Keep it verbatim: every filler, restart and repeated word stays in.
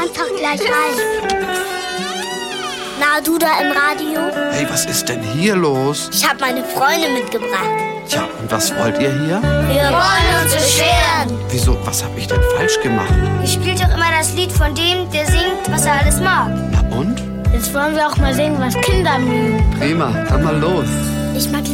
kannst doch gleich rein. Na, du da im Radio? Hey, was ist denn hier los? Ich habe meine Freunde mitgebracht. Tja, und was wollt ihr hier? Wir wollen uns beschweren. Wieso, was habe ich denn falsch gemacht? Ihr spielt doch immer das Lied von dem, der singt, was er alles mag. Na und? Jetzt wollen wir auch mal singen, was Kinder mögen. Prima, dann mal los. Ich mag